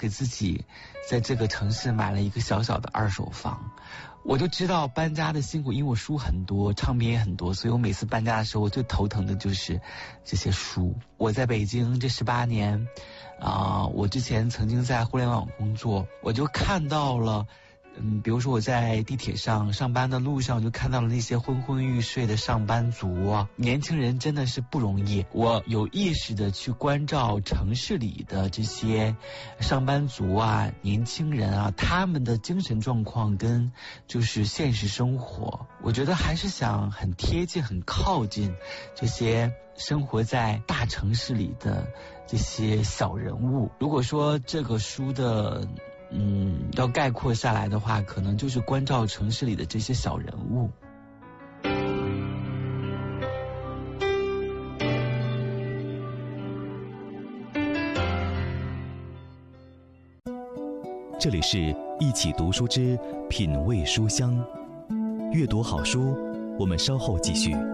给自己在这个城市买了一个小小的2手房。我就知道搬家的辛苦，因为我书很多，唱片也很多，所以我每次搬家的时候，我最头疼的就是这些书。我在北京这18年，我之前曾经在互联网工作，我就看到了。比如说我在地铁上上班的路上，我就看到了那些昏昏欲睡的上班族啊，年轻人真的是不容易。我有意识的去关照城市里的这些上班族啊、年轻人啊，他们的精神状况跟就是现实生活，我觉得还是想很贴近、很靠近这些生活在大城市里的这些小人物。如果说这个书的要概括下来的话，可能就是关照城市里的这些小人物。 这里是一起读书之品味书香，阅读好书，我们稍后继续。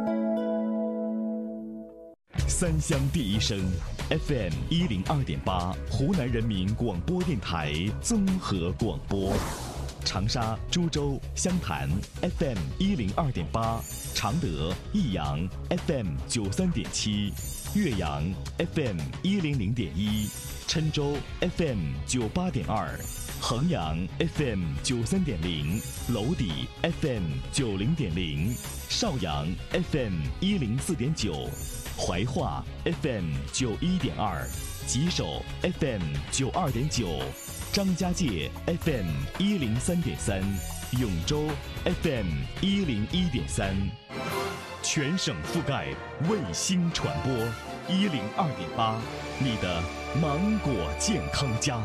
三湘第一声 FM 102.8，湖南人民广播电台综合广播。长沙、株洲、湘潭 FM 102.8，常德、益阳 FM 93.7，岳阳 FM 100.1，郴州 FM 98.2，衡阳 FM 93.0，娄底 FM 90.0，邵阳 FM 104.9。怀化 FM 91.2，吉首 FM 92.9，张家界 FM 103.3，永州 FM 101.3，全省覆盖，卫星传播102.8，你的芒果健康家。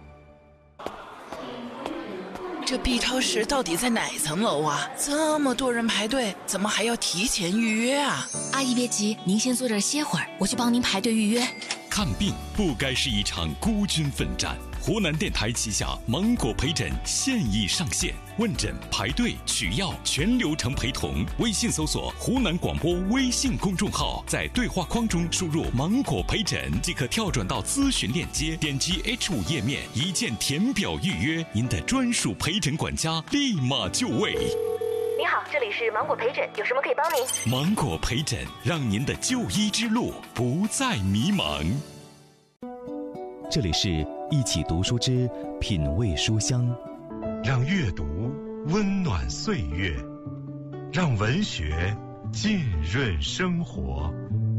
这 B 超市到底在哪层楼啊？这么多人排队，怎么还要提前预约啊？ 阿姨别急，您先坐这儿歇会儿，我去帮您排队预约。 看病不该是一场孤军奋战。湖南电台旗下芒果陪诊现已上线，问诊、排队、取药全流程陪同。微信搜索湖南广播微信公众号，在对话框中输入芒果陪诊即可跳转到咨询链接，点击 H5 页面，一键填表预约，您的专属陪诊管家立马就位。 你好，这里是芒果陪诊，有什么可以帮您？ 芒果陪诊，让您的就医之路不再迷茫。 这里是一起读书之品味书香， 让阅读温暖岁月，让文学浸润生活。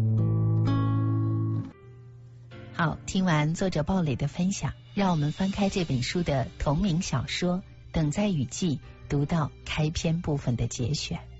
好，听完作者鲍蕾的分享，让我们翻开这本书的同名小说《等待雨季》，读到开篇部分的节选。